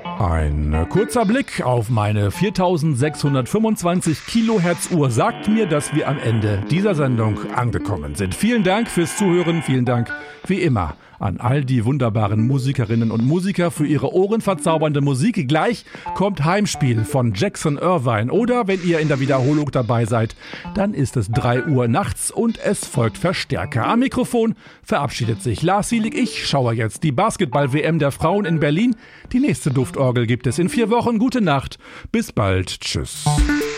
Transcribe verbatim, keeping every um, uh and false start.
Ein kurzer Blick auf meine viertausendsechshundertfünfundzwanzig Kilohertz Uhr sagt mir, dass wir am Ende dieser Sendung angekommen sind. Vielen Dank fürs Zuhören, vielen Dank wie immer an all die wunderbaren Musikerinnen und Musiker für ihre ohrenverzaubernde Musik. Gleich kommt Heimspiel von Jackson Irvine. Oder wenn ihr in der Wiederholung dabei seid, dann ist es drei Uhr nachts und es folgt Verstärker. Am Mikrofon verabschiedet sich Lars Sielig. Ich schaue jetzt die Basketball-W M der Frauen in Berlin. Die nächste Duftorgel gibt es in vier Wochen. Gute Nacht, bis bald, tschüss.